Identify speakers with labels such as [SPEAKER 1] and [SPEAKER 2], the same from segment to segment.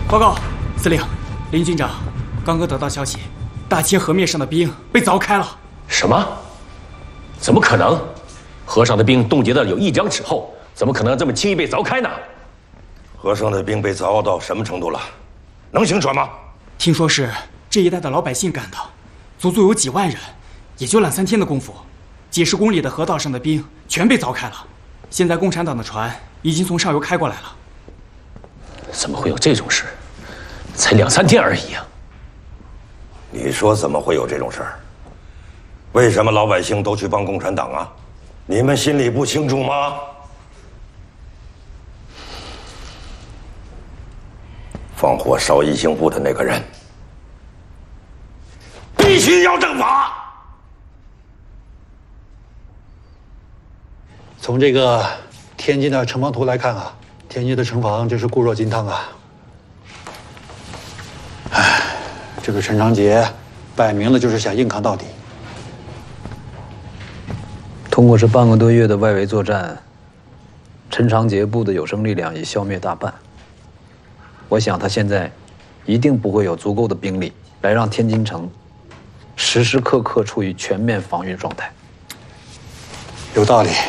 [SPEAKER 1] 报告，司令，林军长，刚刚得到消息，大切河面上的冰被凿开了。
[SPEAKER 2] 什么？怎么可能？河上的冰冻结的有1两尺厚，怎么可能这么轻易被凿开呢？
[SPEAKER 3] 河上的冰被凿到什么程度了？能行传吗？
[SPEAKER 1] 听说是这一带的老百姓干的，足足有几万人，也就2、3天的功夫，几十公里的河道上的冰全被凿开了。现在共产党的船已经从上游开过来了。
[SPEAKER 2] 怎么会有这种事？才2、3天而已啊！
[SPEAKER 3] 你说怎么会有这种事儿？为什么老百姓都去帮共产党啊？你们心里不清楚吗？放火烧一星部的那个人，必须要正法。
[SPEAKER 4] 从这个天津的城防图来看啊，天津的城防真是固若金汤啊！哎，这个陈长捷摆明了就是想硬抗到底。
[SPEAKER 5] 通过这半个多月的外围作战，陈长捷部的有生力量已消灭大半。我想他现在一定不会有足够的兵力来让天津城时时刻刻处于全面防御状态。
[SPEAKER 4] 有道理。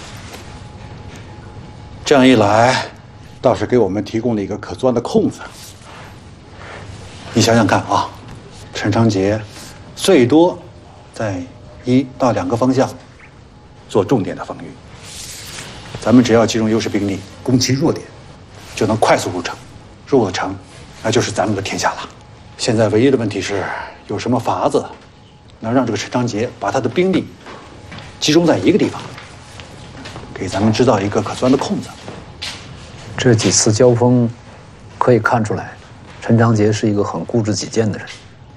[SPEAKER 4] 这样一来，倒是给我们提供了一个可钻的空子。你想想看啊，陈长捷最多在1到2个方向做重点的防御，咱们只要集中优势兵力攻其弱点，就能快速入城。入了城，那就是咱们的天下了。现在唯一的问题是，有什么法子能让这个陈长捷把他的兵力集中在一个地方，给咱们制造一个可钻的空子。
[SPEAKER 5] 这几次交锋可以看出来，陈长捷是一个很固执己见的人。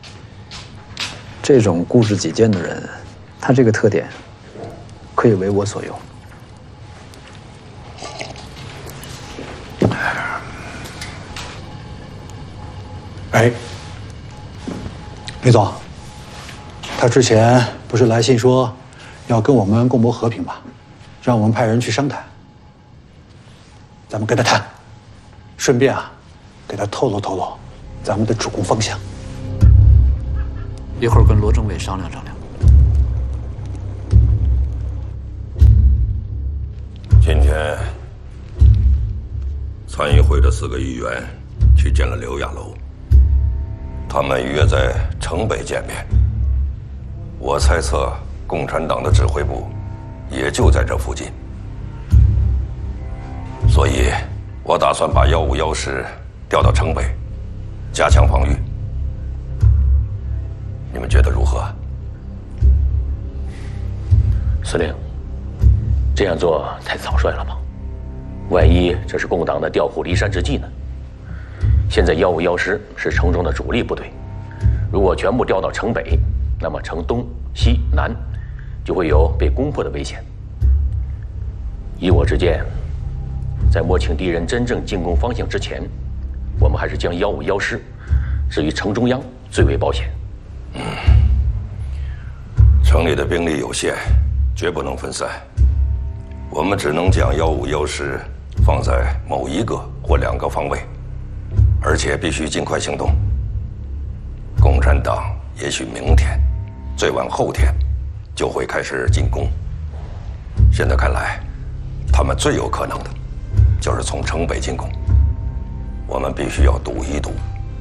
[SPEAKER 5] 这种固执己见的人，他这个特点可以为我所用。
[SPEAKER 4] 哎，李总，他之前不是来信说要跟我们共谋和平吗？让我们派人去商谈。咱们跟他谈，顺便啊，给他透露透露咱们的主攻方向。
[SPEAKER 5] 一会儿跟罗政委商量商量。
[SPEAKER 3] 今天，参议会的4个议员去见了刘亚楼，他们约在城北见面。我猜测，共产党的指挥部也就在这附近，所以我打算把151师调到城北，加强防御。你们觉得如何？
[SPEAKER 2] 司令，这样做太草率了吧？万一这是共党的调虎离山之计呢？现在151师是城中的主力部队，如果全部调到城北，那么城东、西、南就会有被攻破的危险。依我之见，在摸清敌人真正进攻方向之前，我们还是将151师置于城中央最为保险。
[SPEAKER 3] 城里的兵力有限，绝不能分散。我们只能将151师放在某1个或2个方位，而且必须尽快行动。共产党也许明天，最晚后天就会开始进攻。现在看来，他们最有可能的就是从城北进攻。我们必须要赌一赌。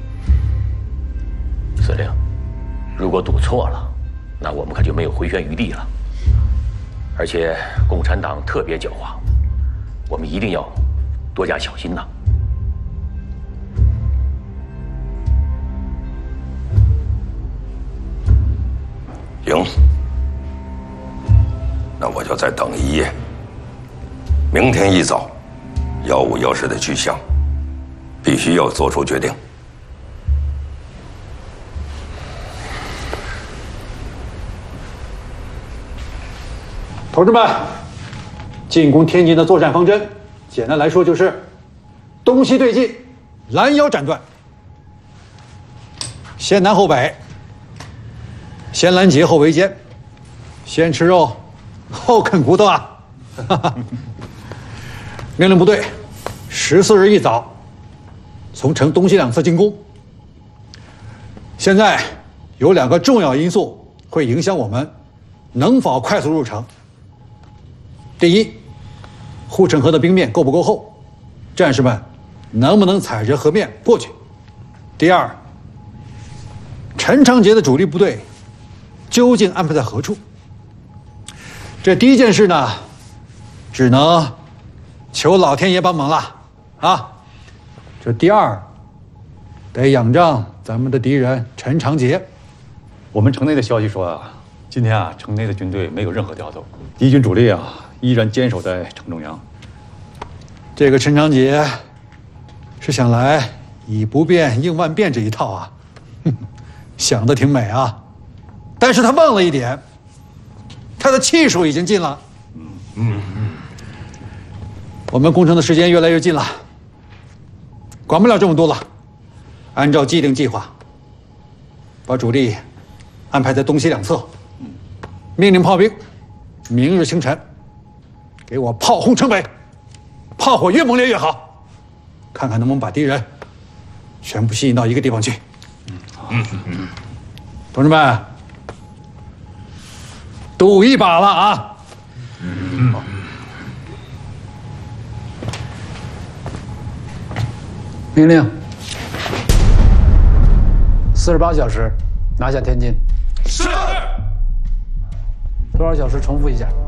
[SPEAKER 2] 司令，如果赌错了，那我们可就没有回旋余地了。而且共产党特别狡猾，我们一定要多加小心呐。
[SPEAKER 3] 行，那我就再等1夜。明天一早，151师的去向必须要做出决定。
[SPEAKER 4] 同志们，进攻天津的作战方针，简单来说就是东西对进，拦腰斩断，先南后北，先拦截后围歼，先吃肉后啃骨头啊！命令部队14日一早从城东西两侧进攻。现在有2个重要因素会影响我们能否快速入城。第一，护城河的冰面够不够厚，战士们能不能踩着河面过去？第二，陈长捷的主力部队究竟安排在何处？这第一件事呢，只能求老天爷帮忙了啊！这第二，得仰仗咱们的敌人陈长捷。
[SPEAKER 6] 我们城内的消息说啊，今天啊，城内的军队没有任何调动，敌军主力啊依然坚守在城中央。
[SPEAKER 4] 这个陈长捷是想来以不变应万变这一套啊，想得挺美啊，但是他忘了一点，他的气数已经尽了。我们攻城的时间越来越近了，管不了这么多了，按照既定计划，把主力安排在东西两侧，命令炮兵，明日清晨给我炮轰城北，炮火越猛烈越好，看看能不能把敌人全部吸引到一个地方去。同志们，赌一把了啊！
[SPEAKER 5] 命令，48小时拿下天津。
[SPEAKER 1] 是。
[SPEAKER 5] 多少小时？重复一下。